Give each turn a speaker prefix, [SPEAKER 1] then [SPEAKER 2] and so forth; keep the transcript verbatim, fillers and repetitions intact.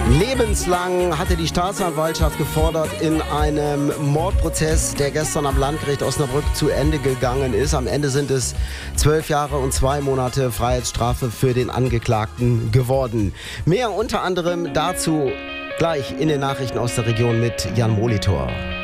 [SPEAKER 1] Lebenslang hatte die Staatsanwaltschaft gefordert in einem Mordprozess, der gestern am Landgericht Osnabrück zu Ende gegangen ist. Am Ende sind es zwölf Jahre und zwei Monate Freiheitsstrafe für den Angeklagten geworden. Mehr unter anderem dazu gleich in den Nachrichten aus der Region mit Jan Molitor.